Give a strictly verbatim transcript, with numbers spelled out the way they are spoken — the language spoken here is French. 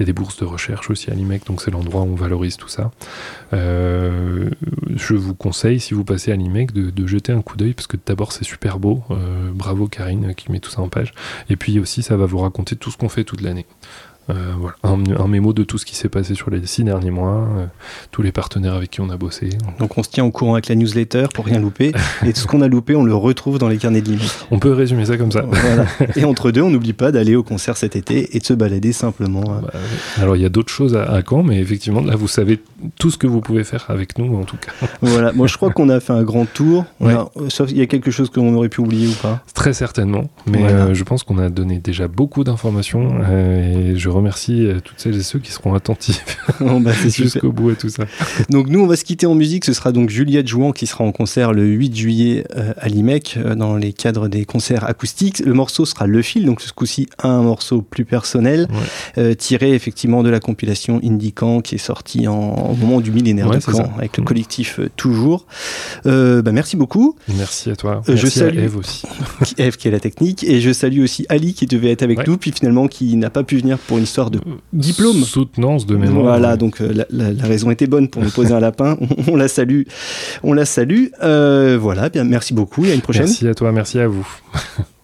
y a des bourses de recherche aussi à l'I M E C, donc c'est l'endroit où on valorise tout ça. Euh, je vous conseille, si vous passez à l'I M E C, de, de jeter un coup d'œil, parce que d'abord c'est super beau. Euh, bravo Karine qui met tout ça en page. Et puis aussi, ça va vous raconter tout ce qu'on fait toute l'année. Euh, voilà. un, un mémo de tout ce qui s'est passé sur les six derniers mois, euh, tous les partenaires avec qui on a bossé. Donc on se tient au courant avec la newsletter pour rien louper, et tout ce qu'on a loupé, on le retrouve dans les carnets de l'I M E C. On peut résumer ça comme ça. Voilà. Et entre deux, on n'oublie pas d'aller au concert cet été et de se balader simplement. Bah, alors il y a d'autres choses à, à Caen, mais effectivement là vous savez tout ce que vous pouvez faire avec nous en tout cas. Voilà, moi je crois qu'on a fait un grand tour, ouais. a, sauf il y a quelque chose qu'on aurait pu oublier ou pas. Très certainement, mais voilà. euh, je pense qu'on a donné déjà beaucoup d'informations euh, et je remercie euh, toutes celles et ceux qui seront attentifs oh bah, jusqu'au bout à tout ça. Donc nous on va se quitter en musique, ce sera donc Juliette Jouan qui sera en concert le huit juillet euh, à l'I M E C euh, dans les cadres des concerts acoustiques. Le morceau sera Le Fil, donc ce coup-ci un morceau plus personnel, ouais. euh, tiré effectivement de la compilation Indie Caen qui est sortie en, au moment du millénaire ouais, de Caen avec le collectif euh, Toujours. Euh, bah, merci beaucoup. Merci à toi. Euh, merci je salue à Eve aussi. Eve qui est la technique, et je salue aussi Ali qui devait être avec ouais. nous puis finalement qui n'a pas pu venir pour une histoire de diplôme. Soutenance de mémoire. Voilà, ouais. donc euh, la, la, la raison était bonne pour nous poser un lapin. On, on la salue. On la salue. Euh, voilà, bien, merci beaucoup et à une prochaine. Merci à toi, merci à vous.